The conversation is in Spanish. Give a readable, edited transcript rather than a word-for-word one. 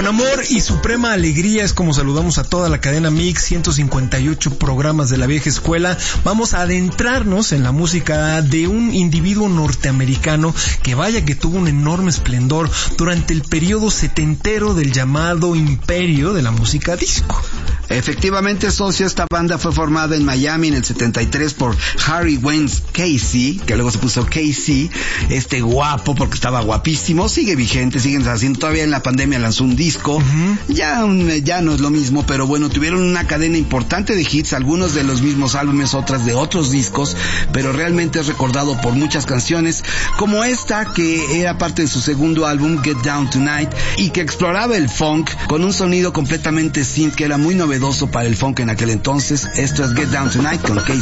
Con amor y suprema alegría es como saludamos a toda la cadena Mix, 158 programas de la vieja escuela. Vamos a adentrarnos en la música de un individuo norteamericano que vaya que tuvo un enorme esplendor durante el periodo setentero del llamado imperio de la música disco. Efectivamente, socio, esta banda fue formada en Miami en el 73 por Harry Wayne Casey, que luego se puso Casey, guapo porque estaba guapísimo, sigue vigente, siguen haciendo, todavía en la pandemia lanzó un disco, ya no es lo mismo, pero bueno, tuvieron una cadena importante de hits, algunos de los mismos álbumes, otras de otros discos, pero realmente es recordado por muchas canciones, como esta que era parte de su segundo álbum, Get Down Tonight, y que exploraba el funk con un sonido completamente synth que era muy novedoso para el funk en aquel entonces. Esto es Get Down Tonight con Casey.